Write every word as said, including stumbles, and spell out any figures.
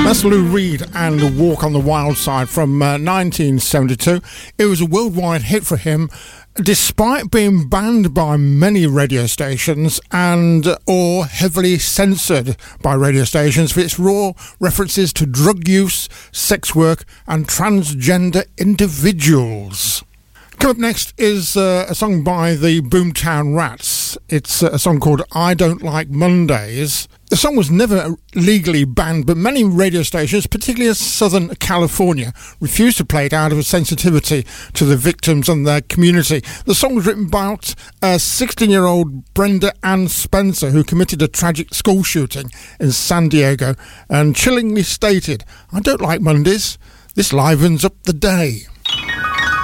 That's Lou Reed and Walk on the Wild Side from uh, nineteen seventy-two. It was a worldwide hit for him, despite being banned by many radio stations and or heavily censored by radio stations for its raw references to drug use, sex work and transgender individuals. Coming up next is uh, a song by the Boomtown Rats. It's uh, a song called I Don't Like Mondays. The song was never legally banned, but many radio stations, particularly in Southern California, refused to play it out of a sensitivity to the victims and their community. The song was written about a sixteen-year-old Brenda Ann Spencer who committed a tragic school shooting in San Diego and chillingly stated, I don't like Mondays. This livens up the day.